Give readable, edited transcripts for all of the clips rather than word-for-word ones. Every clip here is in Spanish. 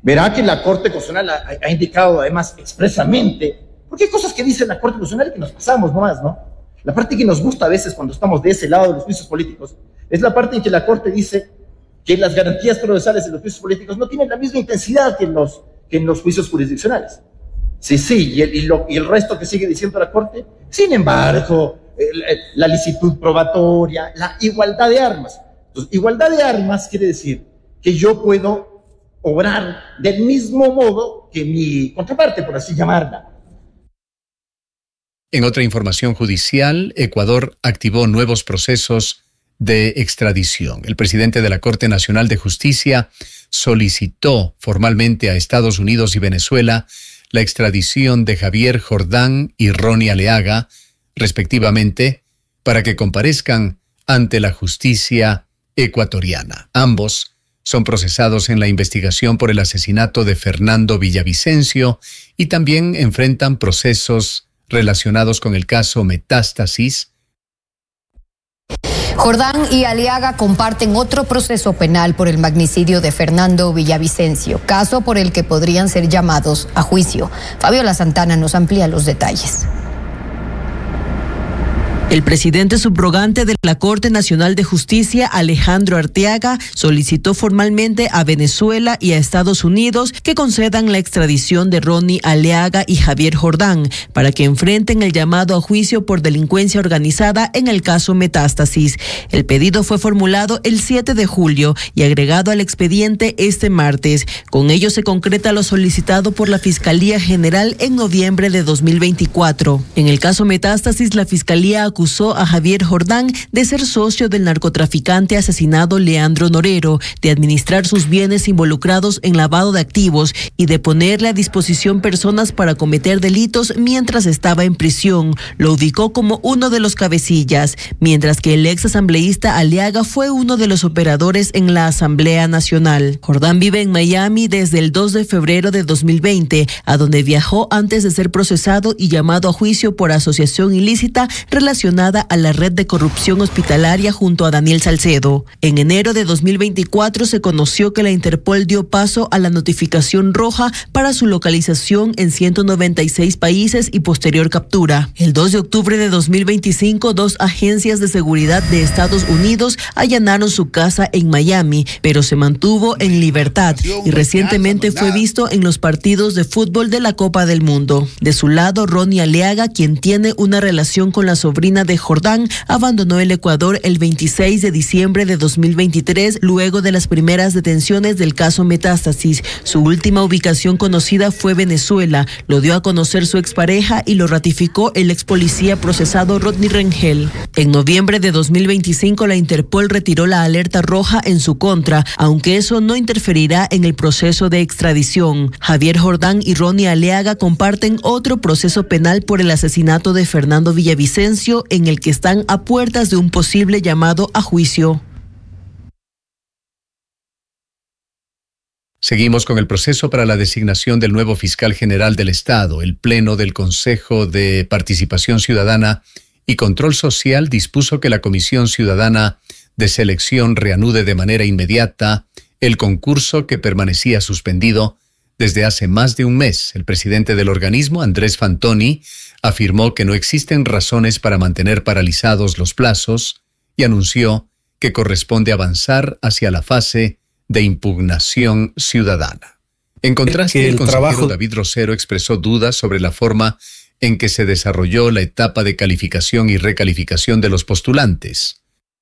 Verá que la Corte Constitucional ha indicado además expresamente, porque hay cosas que dice la Corte Constitucional que nos pasamos nomás, ¿no? La parte que nos gusta a veces cuando estamos de ese lado de los juicios políticos es la parte en que la Corte dice que las garantías procesales de los juicios políticos no tienen la misma intensidad que en los juicios jurisdiccionales. Sí, y el resto que sigue diciendo la Corte, sin embargo, la licitud probatoria, la igualdad de armas. Entonces, igualdad de armas quiere decir que yo puedo obrar del mismo modo que mi contraparte, por así llamarla. En otra información judicial, Ecuador activó nuevos procesos de extradición. El presidente de la Corte Nacional de Justicia solicitó formalmente a Estados Unidos y Venezuela la extradición de Javier Jordán y Ronnie Aleaga, respectivamente, para que comparezcan ante la justicia ecuatoriana. Ambos son procesados en la investigación por el asesinato de Fernando Villavicencio y también enfrentan procesos relacionados con el caso Metástasis. Jordán y Aleaga comparten otro proceso penal por el magnicidio de Fernando Villavicencio, caso por el que podrían ser llamados a juicio. Fabiola Santana nos amplía los detalles. El presidente subrogante de la Corte Nacional de Justicia, Alejandro Arteaga, solicitó formalmente a Venezuela y a Estados Unidos que concedan la extradición de Ronnie Aleaga y Javier Jordán para que enfrenten el llamado a juicio por delincuencia organizada en el caso Metástasis. El pedido fue formulado el 7 de julio y agregado al expediente este martes. Con ello se concreta lo solicitado por la Fiscalía General en noviembre de 2024. En el caso Metástasis, la Fiscalía acusó a Javier Jordán de ser socio del narcotraficante asesinado Leandro Norero, de administrar sus bienes involucrados en lavado de activos y de ponerle a disposición personas para cometer delitos mientras estaba en prisión. Lo ubicó como uno de los cabecillas, mientras que el ex asambleísta Aleaga fue uno de los operadores en la Asamblea Nacional. Jordán vive en Miami desde el 2 de febrero de 2020, a donde viajó antes de ser procesado y llamado a juicio por asociación ilícita relacionada a la red de corrupción hospitalaria junto a Daniel Salcedo. En enero de 2024 se conoció que la Interpol dio paso a la notificación roja para su localización en 196 países y posterior captura. El 2 de octubre de 2025, 2 agencias de seguridad de Estados Unidos allanaron su casa en Miami, pero se mantuvo en libertad y recientemente fue visto en los partidos de fútbol de la Copa del Mundo. De su lado, Ronnie Aleaga, quien tiene una relación con la sobrina de Jordán, abandonó el Ecuador el 26 de diciembre de 2023 luego de las primeras detenciones del caso Metástasis. Su última ubicación conocida fue Venezuela. Lo dio a conocer su expareja y lo ratificó el ex policía procesado Rodney Rengel. En noviembre de 2025 la Interpol retiró la alerta roja en su contra, aunque eso no interferirá en el proceso de extradición. Javier Jordán y Ronnie Aleaga comparten otro proceso penal por el asesinato de Fernando Villavicencio, en el que están a puertas de un posible llamado a juicio. Seguimos con el proceso para la designación del nuevo fiscal general del Estado. El Pleno del Consejo de Participación Ciudadana y Control Social dispuso que la Comisión Ciudadana de Selección reanude de manera inmediata el concurso que permanecía suspendido desde hace más de un mes. El presidente del organismo, Andrés Fantoni, afirmó que no existen razones para mantener paralizados los plazos y anunció que corresponde avanzar hacia la fase de impugnación ciudadana. En contraste, el consejero David Rosero expresó dudas sobre la forma en que se desarrolló la etapa de calificación y recalificación de los postulantes.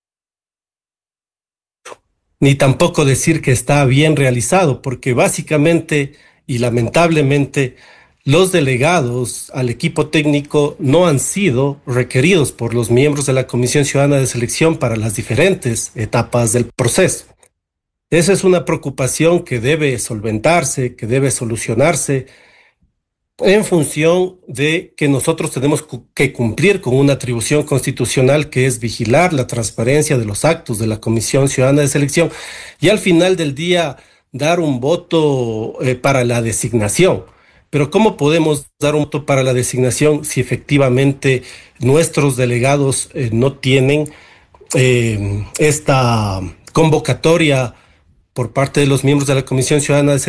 Ni tampoco decir que está bien realizado, porque básicamente y lamentablemente los delegados al equipo técnico no han sido requeridos por los miembros de la Comisión Ciudadana de Selección para las diferentes etapas del proceso. Esa es una preocupación que debe solventarse, que debe solucionarse en función de que nosotros tenemos que cumplir con una atribución constitucional que es vigilar la transparencia de los actos de la Comisión Ciudadana de Selección y al final del día dar un voto para la designación. Pero ¿cómo podemos dar un voto para la designación si efectivamente nuestros delegados no tienen esta convocatoria por parte de los miembros de la Comisión Ciudadana de Selección?